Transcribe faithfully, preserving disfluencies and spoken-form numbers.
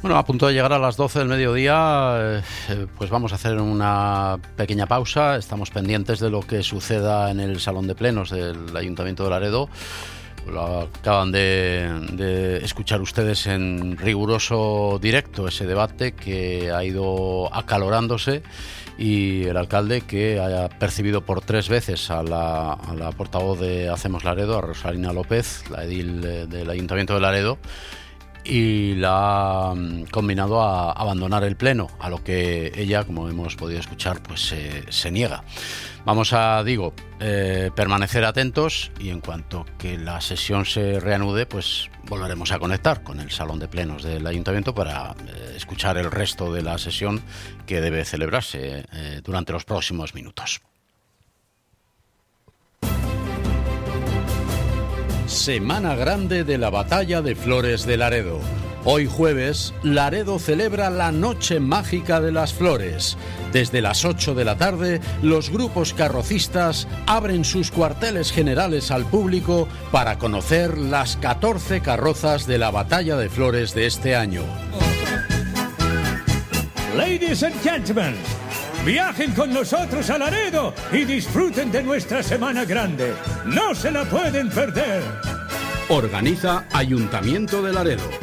Bueno, a punto de llegar a las doce del mediodía, eh, pues vamos a hacer una pequeña pausa. Estamos pendientes de lo que suceda en el Salón de Plenos del Ayuntamiento de Laredo. Lo acaban de, de escuchar ustedes en riguroso directo, ese debate que ha ido acalorándose, y el alcalde, que haya percibido por tres veces a la, a la portavoz de Hacemos Laredo, a Rosalina López, la edil de, del Ayuntamiento de Laredo, y la ha combinado a abandonar el pleno, a lo que ella, como hemos podido escuchar, pues eh, se niega. Vamos a, digo, eh, permanecer atentos, y en cuanto que la sesión se reanude, pues volveremos a conectar con el Salón de Plenos del Ayuntamiento para eh, escuchar el resto de la sesión que debe celebrarse eh, durante los próximos minutos. Semana Grande de la Batalla de Flores de Laredo. Hoy jueves, Laredo celebra la Noche Mágica de las Flores. Desde las ocho de la tarde, los grupos carrocistas abren sus cuarteles generales al público para conocer las catorce carrozas de la Batalla de Flores de este año. Ladies and gentlemen, viajen con nosotros a Laredo y disfruten de nuestra Semana Grande. ¡No se la pueden perder! Organiza Ayuntamiento de Laredo.